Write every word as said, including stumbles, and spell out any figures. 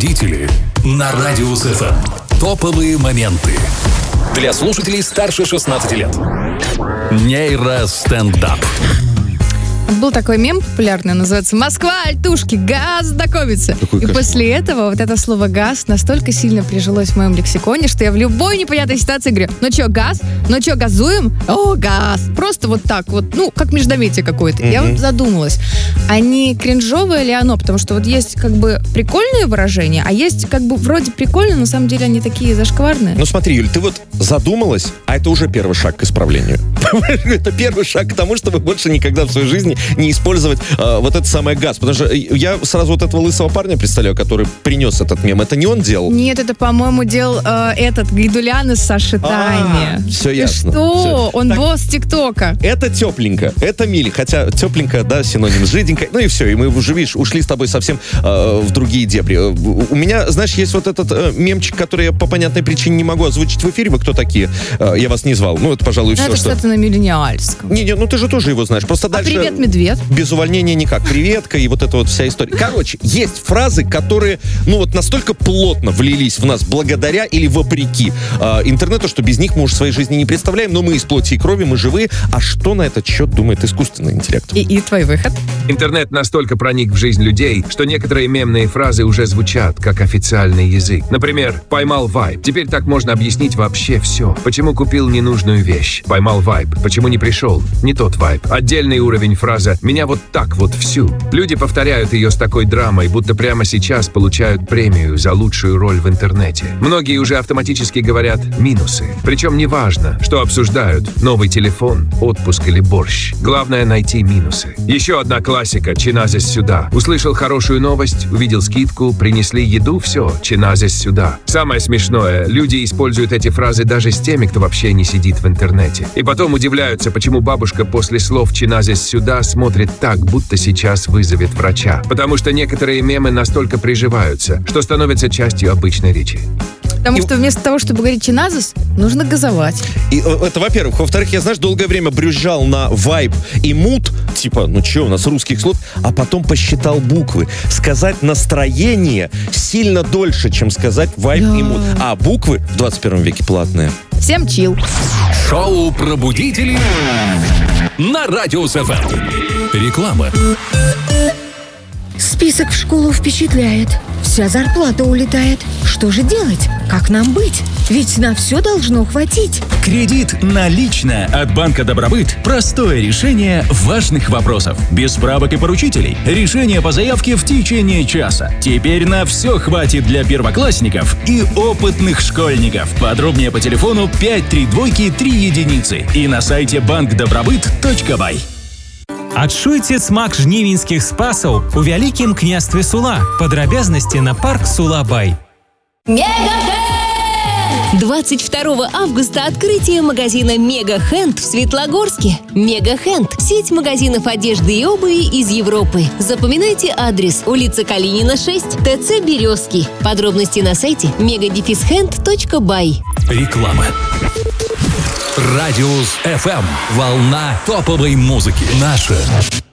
Пробудители на Радиус эф эм. Топовые моменты для слушателей старше шестнадцати лет. Нейростендап. Был такой мем популярный, называется «Москва, альтушки, газ знакомится». Какой И кошмар. после этого вот это слово «газ» настолько сильно прижилось в моем лексиконе, что я в любой непонятной ситуации говорю: ну чё, газ? Ну чё, газуем? О, газ! Просто вот так вот, ну, как междометие какое-то. Mm-hmm. Я вот задумалась, а не кринжовое ли оно? Потому что вот есть как бы прикольные выражения, а есть как бы вроде прикольные, но на самом деле они такие зашкварные. Ну смотри, Юль, ты вот задумалась, а это уже первый шаг к исправлению. Это первый шаг к тому, чтобы больше никогда в своей жизни не использовать э, вот это самое газ. Потому что я сразу вот этого лысого парня представляю, который принес этот мем. Это не он делал? Нет, это, по-моему, делал э, этот Гайдулян из Саши Тайни. Все Ты ясно. что? Всё. Он Так, босс ТикТока. это тепленько, это мили. Хотя тепленько, да, синоним с жиденько. Ну и все, и мы уже, видишь, ушли с тобой совсем э, в другие дебри. У меня, знаешь, есть вот этот э, мемчик, который я по понятной причине не могу озвучить в эфире. Вы кто такие? Э, я вас не звал. Ну, это, пожалуй, Ну, все, это что... что-то на миллениальском. Не, не, ну ты же тоже его знаешь. Просто А дальше... привет, медведь. Без увольнения никак. Креветка и вот эта вот вся история. Короче, есть фразы, которые, ну вот настолько плотно влились в нас благодаря или вопреки э, интернету, что без них мы уже в своей жизни не представляем, но мы из плоти и крови, мы живые. А что на этот счет думает искусственный интеллект? И, и твой выход. Интернет настолько проник в жизнь людей, что некоторые мемные фразы уже звучат как официальный язык. Например, «поймал вайб». Теперь так можно объяснить вообще все. Почему купил ненужную вещь? «Поймал вайб». Почему не пришел? Не тот вайб. Отдельный уровень фраза «меня вот так вот всю». Люди повторяют ее с такой драмой, будто прямо сейчас получают премию за лучшую роль в интернете. Многие уже автоматически говорят «минусы». Причем неважно, что обсуждают: новый телефон, отпуск или борщ. Главное — найти минусы. Еще одна классика: «чиназис сюда». Услышал хорошую новость, увидел скидку, принесли еду — все, чиназис сюда. Самое смешное — люди используют эти фразы даже с теми, кто вообще не сидит в интернете. И потом удивляются, почему бабушка после слов «чиназис сюда» смотрит так, будто сейчас вызовет врача. Потому что некоторые мемы настолько приживаются, что становятся частью обычной речи. Потому И- что вместо того, чтобы говорить чиназис, нужно газовать. И э, это, во-первых. Во-вторых, я, знаешь, долгое время брюзжал на вайб и мут, типа, ну что, у нас русских слов, а потом посчитал буквы. Сказать настроение сильно дольше, чем сказать вайб Да. и мут. А буквы в двадцать первом веке платные. Всем чил. Шоу «Пробудители» на Радиус эф эм. Реклама. Список в школу впечатляет. Вся зарплата улетает. Что же делать? Как нам быть? Ведь на все должно хватить. Кредит налично от Банка Добробыт. Простое решение важных вопросов. Без справок и поручителей. Решение по заявке в течение часа. Теперь на все хватит для первоклассников и опытных школьников. Подробнее по телефону пять три двойки три единицы и на сайте банк добробыт точка бай. Адчуйце смак жнівеньскіх спасаў у вялікім княстве Сула. Падрабязнасці на парк Сула-Бай. двадцать второго августа открытие магазина Мега Хенд в Светлогорске. Мега Хенд – сеть магазинов одежды и обуви из Европы. Запоминайте адрес: улица Калинина, шесть, ТЦ «Березки». Подробности на сайте мега дефис хенд точка бай. Реклама. Радиус эф эм. Волна топовой музыки. Наша